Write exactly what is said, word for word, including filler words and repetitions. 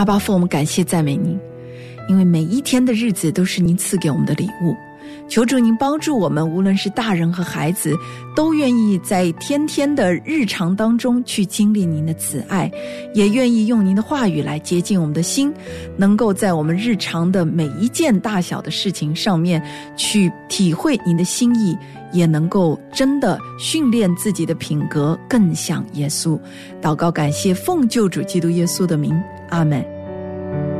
阿爸父，我们感谢赞美您，因为每一天的日子都是您赐给我们的礼物。求主您帮助我们，无论是大人和孩子，都愿意在天天的日常当中去经历您的慈爱，也愿意用您的话语来洁净我们的心，能够在我们日常的每一件大小的事情上面去体会您的心意，也能够真的训练自己的品格更像耶稣。祷告感谢，奉救主基督耶稣的名，阿们。